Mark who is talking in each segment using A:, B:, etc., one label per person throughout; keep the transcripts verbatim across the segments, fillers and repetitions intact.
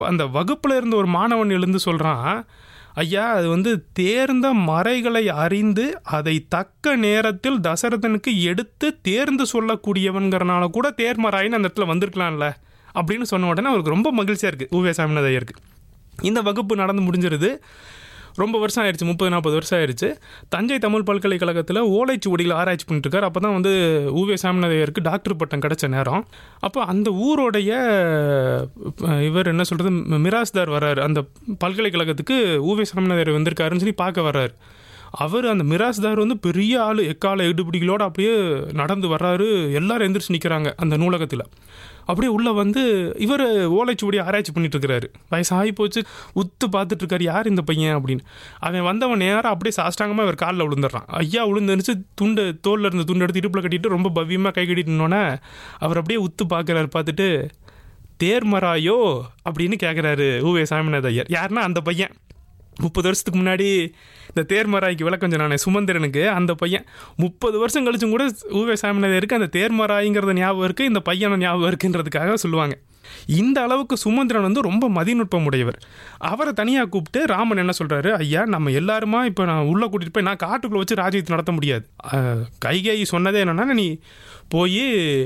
A: அந்த வகுப்பில் இருந்த ஒரு மாணவன் எழுந்து சொல்கிறான், ஐயா அது வந்து தேர்ந்த மறைகளை அறிந்து அதை தக்க நேரத்தில் தசரதனுக்கு எடுத்து தேர்ந்து சொல்லக்கூடியவன்கிறனால கூட தேர்மராயின்னு அந்த இடத்துல வந்திருக்கலாம்ல அப்படின்னு சொன்ன உடனே அவருக்கு ரொம்ப மகிழ்ச்சியாக இருக்குது உவே சாமிநாத ஐயருக்கு. இந்த வகுப்பு நடந்து முடிஞ்சிருது. ரொம்ப வருஷம் ஆயிடுச்சு, முப்பது நாற்பது வருஷம் ஆயிடுச்சு. தஞ்சை தமிழ் பல்கலைக்கழகத்தில் ஓலைச்சுவடியில் ஆராய்ச்சி பண்ணிட்டுருக்கார். அப்போ தான் வந்து உவே சாமிநாத ஐயருக்கு டாக்டர் பட்டம் கிடச்ச நேரம். அப்போ அந்த ஊரோடைய இவர் என்ன சொல்கிறது மிராஸ்தார் வர்றார். அந்த பல்கலைக்கழகத்துக்கு உவே சாமிநாத ஐயர் வந்திருக்காருன்னு சொல்லி பார்க்க வர்றாரு. அவர் அந்த மிராஸ்தார் வந்து பெரிய ஆள், எக்கால இடுபிடிகளோடு அப்படியே நடந்து வர்றாரு. எல்லோரும் எந்திரிச்சு நிற்கிறாங்க அந்த நூலகத்தில். அப்படியே உள்ளே வந்து இவர் ஓலைச்சுவடி ஆராய்ச்சி பண்ணிட்டு இருக்கிறாரு. வயசாகி போச்சு, உத்து பார்த்துட்ருக்காரு யார் இந்த பையன் அப்படின்னு. அவன் வந்தவன் நேரம் அப்படியே சாஷ்டாங்கமாக இவர் காலில் விழுந்துடுறான். ஐயா விழுந்துருச்சு, துண்டு தோலில் இருந்த துண்டு எடுத்து இடுப்பில் கட்டிட்டு ரொம்ப பவ்யமாக கை கட்டிட்டோன்னே அவர் அப்படியே உத்து பார்க்குறாரு. பார்த்துட்டு தேர்மராயோ அப்படின்னு கேட்குறாரு உவே சாமிநாத ஐயர். யாருன்னா அந்த பையன் முப்பது வருஷத்துக்கு முன்னாடி இந்த தேர்மராய்க்கு விளக்கம் சொன்னானே சுமந்திரனுக்கு, அந்த பையன் முப்பது வருஷம் கழிச்சும் கூட உவே சாமிநாத ஐயருக்கு அந்த தேர்மராய்ங்கிறத ஞாபகம் இருக்குது, இந்த பையனை ஞாபகம் இருக்குன்றதுக்காக சொல்லுவாங்க. இந்த அளவுக்கு சுமந்திரன் வந்து ரொம்ப மதிநுட்பம் உடையவர். அவரை தனியாக கூப்பிட்டு ராமன் என்ன சொல்கிறாரு, ஐயா நம்ம எல்லாருமா இப்போ நான் உள்ளே கூட்டிகிட்டு போய் நான் காட்டுக்குள்ளே வச்சு ராஜ்யத்தை நடத்த முடியாது. கைகேயி சொன்னதே என்னென்னா, நீ போய்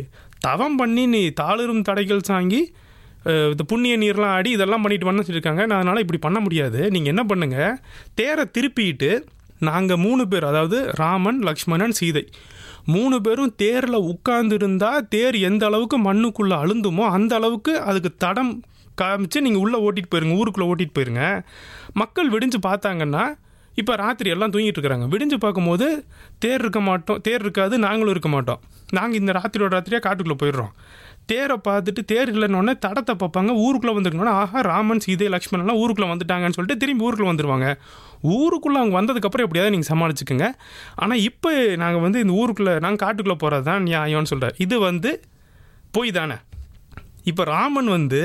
A: தவம் பண்ணி நீ தாளிரும் தடைகள் சாங்கி இந்த புண்ணிய நீர்லாம் ஆடி இதெல்லாம் பண்ணிட்டு பண்ண சொல்லியிருக்காங்க. நான் அதனால் இப்படி பண்ண முடியாது. நீங்கள் என்ன பண்ணுங்கள், தேரை திருப்பிட்டு நாங்கள் மூணு பேர், அதாவது ராமன் லக்ஷ்மணன் சீதை மூணு பேரும் தேரில் உட்கார்ந்துருந்தா தேர் எந்த அளவுக்கு மண்ணுக்குள்ளே அழுந்துமோ அந்த அளவுக்கு அதுக்கு தடம் காமிச்சு நீங்கள் உள்ளே ஓட்டிகிட்டு போயிருங்க, ஊருக்குள்ளே ஓட்டிகிட்டு போயிருங்க. மக்கள் விடிஞ்சு பார்த்தாங்கன்னா, இப்போ ராத்திரி எல்லாம் தூங்கிட்டு இருக்கிறாங்க, விடிஞ்சு பார்க்கும்போது தேர் இருக்க மாட்டோம், தேர் இருக்காது, நாங்களும் இருக்க மாட்டோம். நாங்கள் இந்த ராத்திரியோட ராத்திரியாக காட்டுக்குள்ளே போயிடுறோம். தேரை பார்த்துட்டு தேர் இல்லைன்னொடனே தடத்தை பார்ப்பாங்க, ஊருக்குள்ளே வந்துருக்கணுன்னா ஆஹா ராமன் சீதை லக்ஷ்மணன்லாம் ஊருக்குள்ளே வந்துட்டாங்கன்னு சொல்லிட்டு திரும்பி ஊருக்குள்ளே வந்துடுவாங்க. ஊருக்குள்ளே அவங்க வந்ததுக்கப்புறம் எப்படியாவது நீங்கள் சமாளிச்சுக்குங்க. ஆனால் இப்போ நாங்கள் வந்து இந்த ஊருக்குள்ளே நாங்கள் காட்டுக்குள்ளே போகிறது தான் நியாயம்னு சொல்கிறார். இது வந்து போய் தானே. இப்போ ராமன் வந்து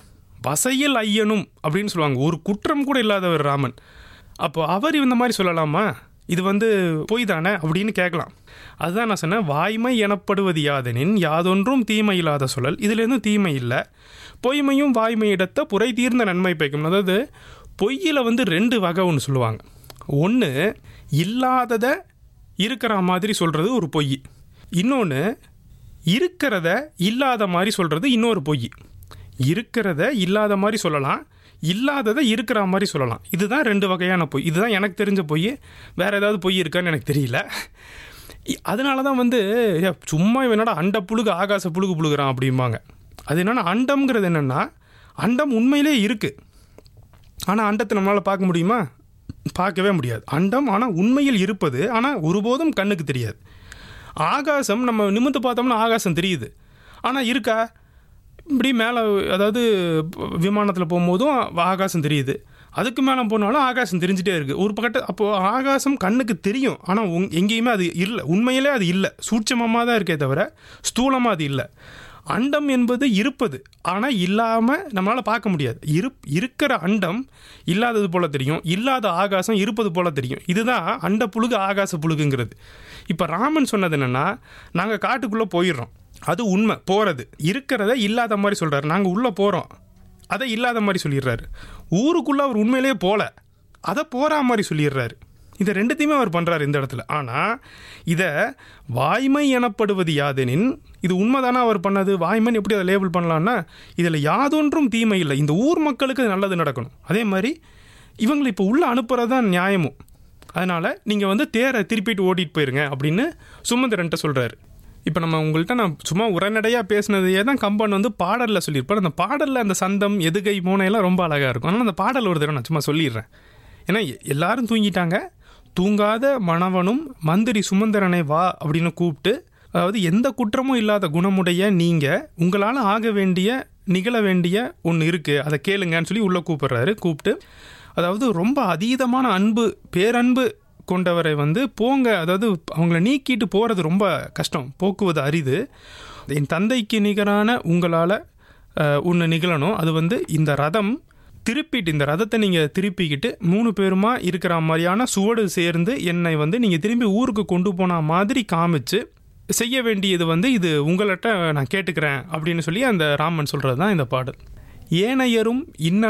A: வசையில் ஐயனும் அப்படின்னு சொல்லுவாங்க, ஒரு குற்றம் கூட இல்லாதவர் ராமன். அப்போ அவர் இந்த மாதிரி சொல்லலாமா? இது வந்து போய் தானே அப்படின்னு கேட்கலாம். அதுதான் நான் சொன்னேன், வாய்மை எனப்படுவது யாதெனின் யாதொன்றும் தீமை இல்லாத சொல்லல். இதுலேருந்து தீமை இல்லை. பொய்மையும் வாய்மை இடத்த புரை தீர்ந்த நன்மை பயக்கும். அதாவது பொய்யில் வந்து ரெண்டு வகை ஒன்று சொல்லுவாங்க. ஒன்று இல்லாததை இருக்கிற மாதிரி சொல்கிறது ஒரு பொய், இன்னொன்று இருக்கிறத இல்லாத மாதிரி சொல்கிறது இன்னொரு பொய். இருக்கிறத இல்லாத மாதிரி சொல்லலாம், இல்லாததை இருக்கிற மாதிரி சொல்லலாம். இதுதான் ரெண்டு வகையான பொய். இதுதான் எனக்கு தெரிஞ்ச பொய். வேறு ஏதாவது பொய் இருக்கான்னு எனக்கு தெரியல. அதனால தான் வந்து சும்மா என்னடா அண்ட புழுகு ஆகாச புழுகு புழுகிறான் அப்படிம்பாங்க. அது என்னென்னா, அண்டம்ங்கிறது என்னென்னா, அண்டம் உண்மையிலே இருக்குது, ஆனால் அண்டத்தை நம்மளால் பார்க்க முடியுமா? பார்க்கவே முடியாது. அண்டம் ஆனால் உண்மையில் இருப்பது, ஆனால் ஒருபோதும் கண்ணுக்கு தெரியாது. ஆகாசம் நம்ம நிமிர்ந்து பார்த்தோம்னா ஆகாசம் தெரியுது, ஆனால் இருக்கா? இப்படி மேலே, அதாவது விமானத்தில் போகும்போதும் ஆகாசம் தெரியுது, அதுக்கு மேலே போனாலும் ஆகாசம் தெரிஞ்சிட்டே இருக்குது ஒரு பக்கத்து. அப்போது ஆகாசம் கண்ணுக்கு தெரியும், ஆனால் உங் எங்கேயுமே அது இல்லை, உண்மையிலே அது இல்லை, சூட்சமமாக தான் இருக்கே தவிர ஸ்தூலமாக அது இல்லை. அண்டம் என்பது இருப்பது, ஆனால் இல்லாமல் நம்மளால் பார்க்க முடியாது. இரு இருக்கிற அண்டம் இல்லாதது போல் தெரியும், இல்லாத ஆகாசம் இருப்பது போல் தெரியும். இதுதான் அண்ட புழுகு ஆகாச புழுகுங்கிறது. இப்போ ராமன் சொன்னது என்னென்னா, நாங்கள் காட்டுக்குள்ளே போயிடுறோம், அது உண்மை, போகிறது. இருக்கிறத இல்லாத மாதிரி சொல்கிறாரு, நாங்கள் உள்ளே போகிறோம், அதை இல்லாத மாதிரி சொல்லிடுறாரு. ஊருக்குள்ளே அவர் உண்மையிலே போகல, அதை போகிற மாதிரி சொல்லிடுறாரு. இதை ரெண்டுத்தையுமே அவர் பண்ணுறாரு இந்த இடத்துல. ஆனால் இதை வாய்மை எனப்படுவது யாதெனின், இது உண்மைதானே அவர் பண்ணது, வாய்மைன்னு எப்படி அதை லேபிள் பண்ணலான்னா, இதில் யாதொன்றும் தீமை இல்லை, இந்த ஊர் மக்களுக்கு நல்லது நடக்கணும். அதே மாதிரி இவங்களை இப்போ உள்ளே அனுப்புகிறது தான் நியாயமும். அதனால் நீங்கள் வந்து தேரை திருப்பிட்டு ஓட்டிகிட்டு போயிருங்க அப்படின்னு சுமந்திரன்ட்ட சொல்கிறாரு. இப்போ நம்ம உங்கள்கிட்ட நான் சும்மா உரைநடையாக பேசினதையே தான் கம்பன் வந்து பாடலில் சொல்லியிருப்பார். அந்த பாடலில் அந்த சந்தம் எதுகை மூனையெல்லாம் ரொம்ப அழகாக இருக்கும். ஆனால் அந்த பாடல் ஒரு தடவை நான் சும்மா சொல்லிடுறேன். ஏன்னா எல்லாரும் தூங்கிட்டாங்க, தூங்காத மணவனும் மந்திரி சுமந்திரனை வா அப்படின்னு கூப்பிட்டு, அதாவது எந்த குற்றமும் இல்லாத குணமுடைய நீங்கள் உங்களால் ஆக வேண்டிய நிகழ வேண்டிய ஒன்று இருக்குது, அதை கேளுங்கன்னு சொல்லி உள்ளே கூப்பிட்றாரு. கூப்பிட்டு அதாவது ரொம்ப அதீதமான அன்பு பேரன்பு கொண்டவரை வந்து போங்க, அதாவது அவங்கள நீக்கிட்டு போகிறது ரொம்ப கஷ்டம், போக்குவது அரிது. என் தந்தைக்கு நிகரான உங்களால் ஒன்று நிகழணும், அது வந்து இந்த ரதம் திருப்பிட்டு, இந்த ரதத்தை நீங்கள் திருப்பிக்கிட்டு மூணு பேருமா இருக்கிற மாதிரியான சுவடு சேர்ந்து என்னை வந்து நீங்கள் திரும்பி ஊருக்கு கொண்டு போன மாதிரி காமிச்சு செய்ய வேண்டியது வந்து இது உங்கள்கிட்ட நான் கேட்டுக்கிறேன் அப்படின்னு சொல்லி அந்த ராமன் சொல்கிறது தான் இந்த பாடல். ஏனையரும் இன்ன